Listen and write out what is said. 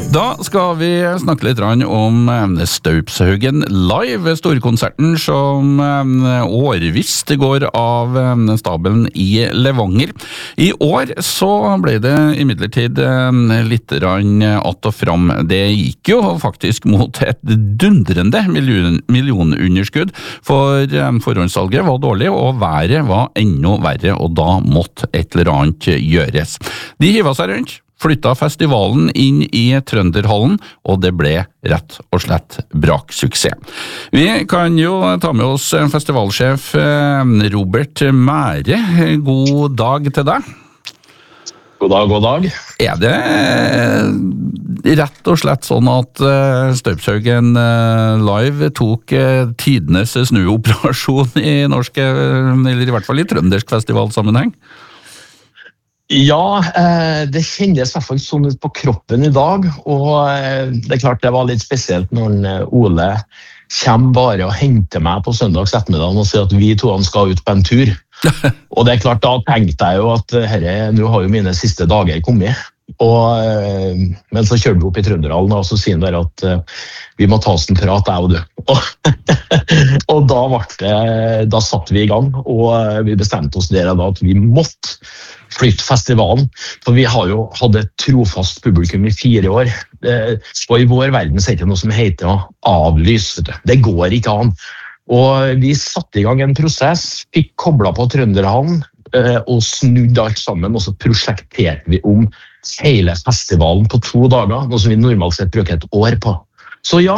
Da skal vi snakke litt om Staupshaugen Live, storkonserten som årvis går av stabelen i Levanger. I år så ble det imidlertid litt att og fram. Det gikk jo faktisk mot et dundrende millionunderskudd, for forhåndssalget var dårlig, og været var enda verre, og da måtte et eller annet gjøres. De hivet seg rundt, flytta festivalen inn i Trønderhallen, og det ble rett og slett braksuksess. Vi kan jo ta med oss festivalsjef Robert Mære. God dag til deg. God dag, god dag. Er det rett og slett sånn at Staupshaugen Live tok tidenes snuoperasjon i norsk, eller i hvert fall i trøndersk festivalsammenheng? Ja, det kjennes i hvert fall sånn ut på kroppen i dag, og det er klart det var litt spesielt når Ole kommer bare og henter meg på søndags ettermiddag og sier at vi to skal ut på en tur. Og det er klart, da tenkte jeg jo at nå har jo mine siste dager kommet. Men så kjører vi opp i Trønderhallen, og så sier han der at vi må ta oss en prat, jeg og du. Og da satt vi i gang, og vi bestemte oss der da at vi måtte flytte festivalen, for vi har jo hatt et trofast publikum i 4 år. Og i vår verden så er det ikke noe som heter å avlyse. Det går ikke an. Og vi satte i gang en prosess, fikk koblet på Trønderhallen, og snudde alt sammen, og så prosjekterte vi om hele festivalen på 2 dager, noe som vi normalt sett bruker et år på. Så ja,